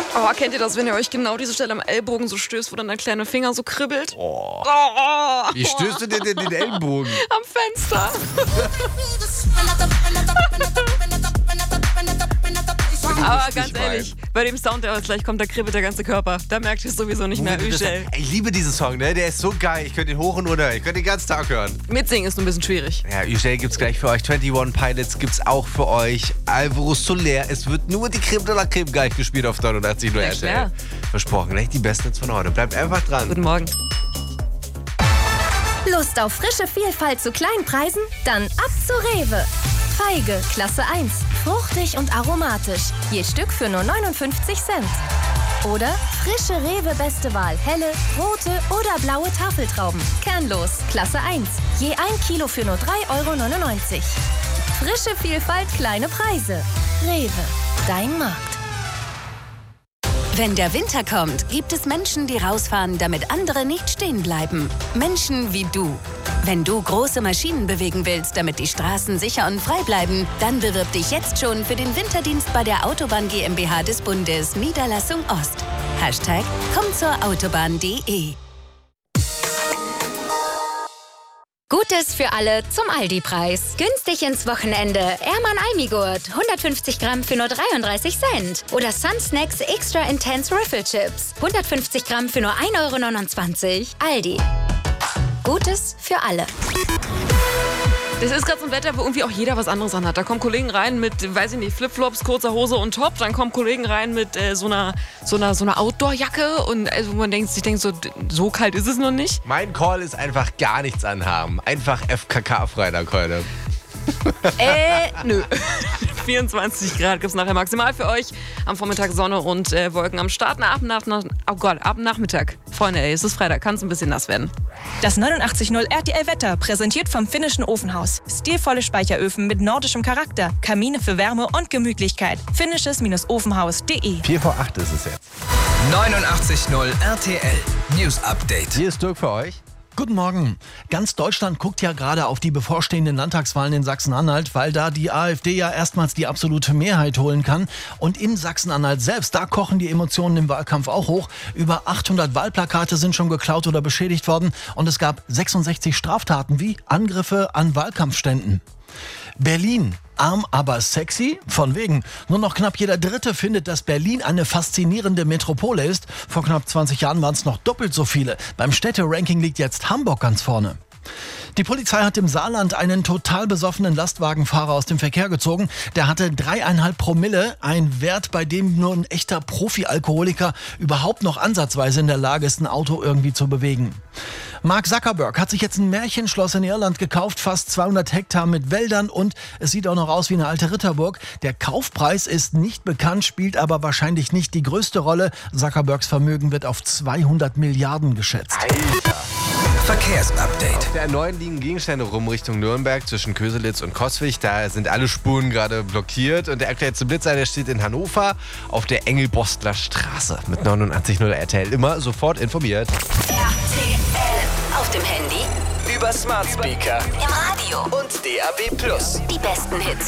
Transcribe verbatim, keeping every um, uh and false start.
Oh, kennt ihr das, wenn ihr euch genau diese Stelle am Ellbogen so stößt, wo dann der kleine Finger so kribbelt? Oh. Oh. Wie stößt du denn in den Ellenbogen? Am Fenster. Aber ganz ehrlich, bei dem Sound, der jetzt gleich kommt, da kribbelt der ganze Körper. Da merkt ihr es sowieso nicht mehr. Yücel. Ich liebe diesen Song, ne? Der ist so geil. Ich könnte ihn hoch und runter. Ich könnte den ganzen Tag hören. Mitsingen ist nur ein bisschen schwierig. Ja, Yücel gibt's gleich für euch. einundzwanzig Pilots gibt's auch für euch. Alvaro Soler. Es wird nur die Creme de la Creme gleich gespielt auf neunundachtzig Komma null R T L. Versprochen, gleich die besten Hits von heute. Bleibt einfach dran. Guten Morgen. Lust auf frische Vielfalt zu kleinen Preisen? Dann ab zu Rewe. Feige, Klasse eins. Fruchtig und aromatisch. Je Stück für nur neunundfünfzig Cent. Oder frische Rewe Beste Wahl. Helle, rote oder blaue Tafeltrauben. Kernlos, Klasse eins. Je ein Kilo für nur drei Euro neunundneunzig. Frische Vielfalt, kleine Preise. Rewe, dein Markt. Wenn der Winter kommt, gibt es Menschen, die rausfahren, damit andere nicht stehen bleiben. Menschen wie du. Wenn du große Maschinen bewegen willst, damit die Straßen sicher und frei bleiben, dann bewirb dich jetzt schon für den Winterdienst bei der Autobahn GmbH des Bundes, Niederlassung Ost. Hashtag komm zur Autobahn punkt de. Gutes für alle zum Aldi-Preis. Günstig ins Wochenende. Erman Almigurt. hundertfünfzig Gramm für nur dreiunddreißig Cent. Oder Sun Snacks Extra Intense Riffle Chips. hundertfünfzig Gramm für nur ein Euro neunundzwanzig. Aldi. Gutes für alle. Das ist gerade so ein Wetter, wo irgendwie auch jeder was anderes anhat. Da kommen Kollegen rein mit, weiß ich nicht, Flipflops, kurzer Hose und Top. Dann kommen Kollegen rein mit äh, so einer, so einer, so einer Outdoor-Jacke. Und also man denkt sich, denkt so, so kalt ist es noch nicht. Mein Call ist einfach gar nichts anhaben. Einfach F K K-Freitag heute. Äh, nö. vierundzwanzig Grad gibt es nachher maximal für euch. Am Vormittag Sonne und äh, Wolken am Start. Ab, nach, oh Gott, ab Nachmittag. Freunde, ey, es ist Freitag, kann es ein bisschen nass werden. Das neunundachtzig Komma null R T L-Wetter, präsentiert vom finnischen Ofenhaus. Stilvolle Speicheröfen mit nordischem Charakter, Kamine für Wärme und Gemütlichkeit. finnisches-ofenhaus punkt de. vier vor acht ist es jetzt. neunundachtzig Komma null R T L News Update. Hier ist Dirk für euch. Guten Morgen. Ganz Deutschland guckt ja gerade auf die bevorstehenden Landtagswahlen in Sachsen-Anhalt, weil da die AfD ja erstmals die absolute Mehrheit holen kann. Und in Sachsen-Anhalt selbst, da kochen die Emotionen im Wahlkampf auch hoch. Über achthundert Wahlplakate sind schon geklaut oder beschädigt worden. Und es gab sechsundsechzig Straftaten wie Angriffe an Wahlkampfständen. Berlin. Arm, aber sexy? Von wegen. Nur noch knapp jeder Dritte findet, dass Berlin eine faszinierende Metropole ist. Vor knapp zwanzig Jahren waren es noch doppelt so viele. Beim Städteranking liegt jetzt Hamburg ganz vorne. Die Polizei hat im Saarland einen total besoffenen Lastwagenfahrer aus dem Verkehr gezogen. Der hatte dreieinhalb Promille, ein Wert, bei dem nur ein echter Profi-Alkoholiker überhaupt noch ansatzweise in der Lage ist, ein Auto irgendwie zu bewegen. Mark Zuckerberg hat sich jetzt ein Märchenschloss in Irland gekauft, fast zweihundert Hektar mit Wäldern und es sieht auch noch aus wie eine alte Ritterburg. Der Kaufpreis ist nicht bekannt, spielt aber wahrscheinlich nicht die größte Rolle. Zuckerbergs Vermögen wird auf zweihundert Milliarden geschätzt. Alter. Verkehrsupdate. Auf der neun liegen Gegenstände rum Richtung Nürnberg zwischen Köselitz und Coswig. Da sind alle Spuren gerade blockiert. Und der aktuellste Blitzer, der steht in Hannover auf der Engelbostler Straße. Mit neunundachtzig Komma null R T L immer sofort informiert. R T L. Auf dem Handy, Über Smart Speaker im Radio und D A B Plus. Die besten Hits